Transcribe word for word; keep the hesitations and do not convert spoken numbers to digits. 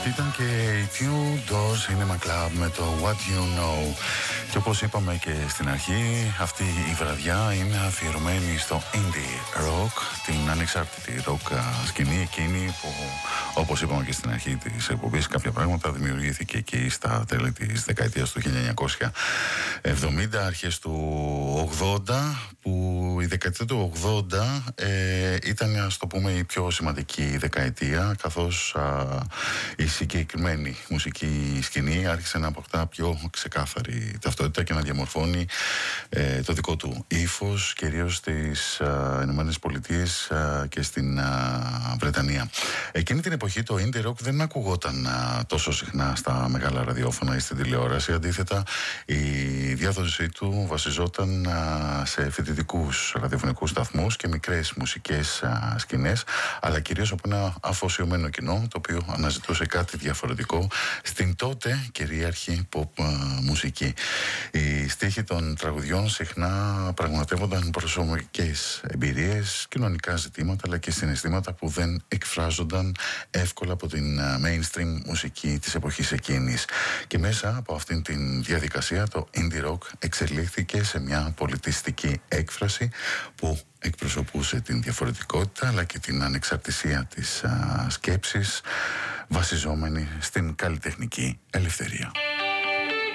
Ήταν και η Two Doors Cinema Club με το What You Know. Και όπως είπαμε και στην αρχή, αυτή η βραδιά είναι αφιερωμένη στο indie rock, την ανεξάρτητη rock σκηνή εκείνη που, όπως είπαμε και στην αρχή της εκπομπής, κάποια πράγματα δημιουργήθηκε εκεί στα τέλη της δεκαετίας του χίλια εννιακόσια εβδομήντα, αρχές του ογδόντα, που η δεκαετία του ογδόντα ε, ήταν, ας το πούμε, η πιο σημαντική δεκαετία, καθώς α, η συγκεκριμένη μουσική σκηνή άρχισε να αποκτά πιο ξεκάθαρη ταυτότητα και να διαμορφώνει ε, το δικό του ύφος, κυρίως στις Ηνωμένες Πολιτείες και στην α, Βρετανία. Εκείνη την εποχή το indie rock δεν ακουγόταν α, τόσο συχνά στα μεγάλα ραδιόφωνα ή στην τηλεόραση. Αντίθετα, η διάδοσή του βασιζόταν α, σε φοιτητικούς ραδιοφωνικούς σταθμούς και μικρές μουσικές α, σκηνές, αλλά κυρίως από ένα αφοσιωμένο κοινό, το οποίο αναζητούσε κάτι διαφορετικό στην τότε κυρίαρχη pop α, μουσική. Οι στίχοι των τραγουδιών συχνά πραγματεύονταν προσωπικές εμπειρίες, κοινωνικά ζητήματα, αλλά και συναισθήματα που δεν εκφράζονταν εύκολα από την mainstream μουσική της εποχής εκείνης. Και μέσα από αυτήν την διαδικασία το indie rock εξελίχθηκε σε μια πολιτιστική έκφραση που εκπροσωπούσε την διαφορετικότητα αλλά και την ανεξαρτησία της α, σκέψης, βασιζόμενη στην καλλιτεχνική ελευθερία.